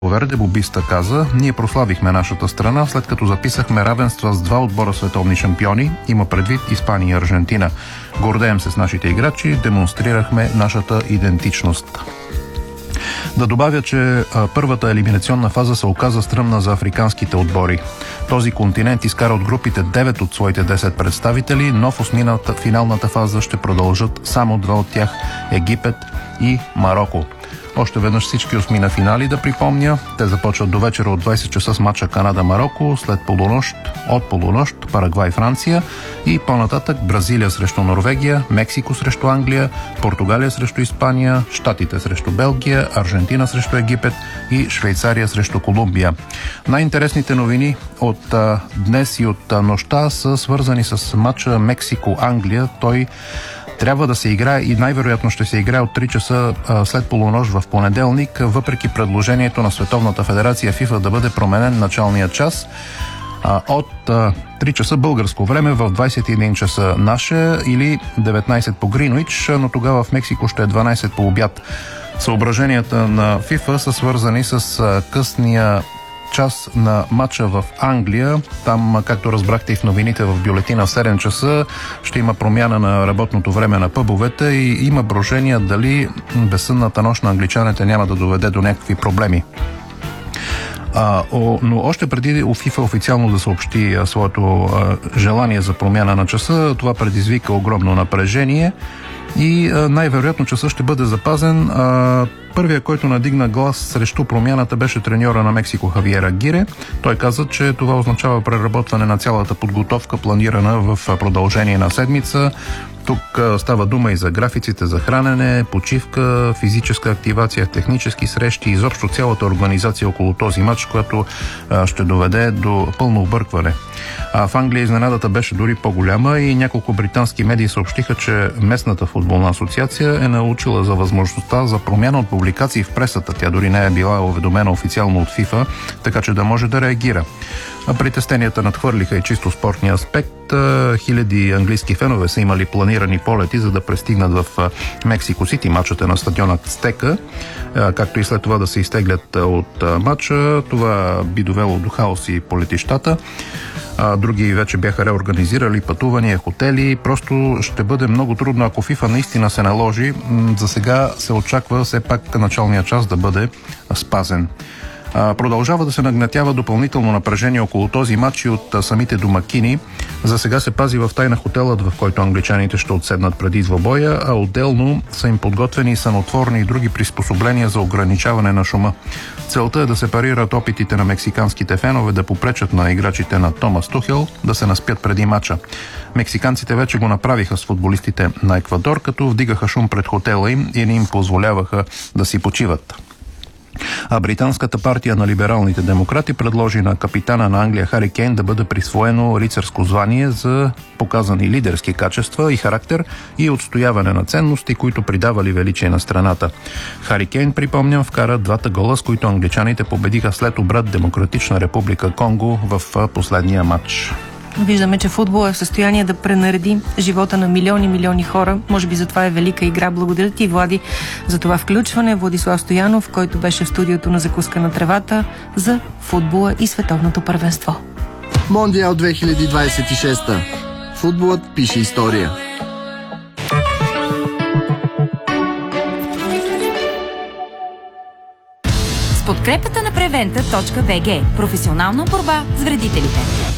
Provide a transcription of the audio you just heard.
Верде бобиста каза: ние прославихме нашата страна, след като записахме равенства с 2 отбора световни шампиони, има предвид Испания и Аржентина. Гордеем се с нашите играчи, демонстрирахме нашата идентичност. Да добавя, че първата елиминационна фаза се оказа стръмна за африканските отбори. Този континент изкара от групите 9 от своите 10 представители, но в финалната фаза ще продължат само 2 от тях – Египет и Мароко. Още веднъж всички осмина финали да припомня. Те започват до вечера от 20 часа с матча Канада-Мароко, след полунощ Парагвай-Франция и по-нататък Бразилия срещу Норвегия, Мексико срещу Англия, Португалия срещу Испания, Щатите срещу Белгия, Аржентина срещу Египет и Швейцария срещу Колумбия. Най-интересните новини от днес и от нощта са свързани с матча Мексико-Англия. Той трябва да се играе и най-вероятно ще се играе от 3 часа след полунощ в понеделник, въпреки предложението на Световната федерация ФИФА да бъде променен началния час от 3 часа българско време в 21 часа наше или 19 по Гринуич, но тогава в Мексико ще е 12 по обяд. Съображенията на ФИФА са свързани с късния час на матча в Англия. Там, както разбрахте и в новините в бюлетина в 7 часа, ще има промяна на работното време на пъбовете и има брожения дали безсънната нощ на англичаните няма да доведе до някакви проблеми. Но още преди ФИФА официално да съобщи своето желание за промяна на часа, това предизвика огромно напрежение и най-вероятно часът ще бъде запазен. Първия, който надигна глас срещу промяната, беше треньора на Мексико Хавиер Агире. Той каза, че това означава преработване на цялата подготовка, планирана в продължение на седмица. Тук става дума и за графиците за хранене, почивка, физическа активация, технически срещи, изобщо цялата организация около този матч, която ще доведе до пълно объркване. В Англия изненадата беше дори по-голяма и няколко британски медии съобщиха, че местната футболна асоциация е научила за възможността за промяна от публикации в пресата. Тя дори не е била уведомена официално от ФИФА, така че да може да реагира. Притесненията надхвърлиха и чисто спортния аспект. Хиляди английски фенове са имали планирани полети, за да пристигнат в Мексико Сити. Матчът е на стадиона Ацтека, както и след това да се изтеглят от матча. Това би довело до хаоси по летищата. Други вече бяха реорганизирали пътувания, хотели. Просто ще бъде много трудно, ако ФИФА наистина се наложи. За сега се очаква все пак началния час да бъде спазен. Продължава да се нагнетява допълнително напрежение около този матч и от самите домакини. За сега се пази в тайна хотелът, в който англичаните ще отседнат преди двобоя, а отделно са им подготвени санотворни и други приспособления за ограничаване на шума. Целта е да се парират опитите на мексиканските фенове да попречат на играчите на Томас Тухел да се наспят преди матча. Мексиканците вече го направиха с футболистите на Еквадор, като вдигаха шум пред хотела им и не им позволяваха да си почиват. А британската партия на либералните демократи предложи на капитана на Англия Хари Кейн да бъде присвоено рицарско звание за показани лидерски качества и характер и отстояване на ценности, които придавали величие на страната. Хари Кейн, припомням, вкара 2 гола, с които англичаните победиха след обрат Демократична република Конго в последния матч. Виждаме, че футбол е в състояние да пренареди живота на милиони хора. Може би затова е велика игра. Благодаря ти, Влади, за това включване. Владислав Стоянов, който беше в студиото на Закуска на тревата за футбола и световното първенство. Мондиал 2026. Футболът пише история. С подкрепата на Preventa.bg. Професионална борба с вредителите.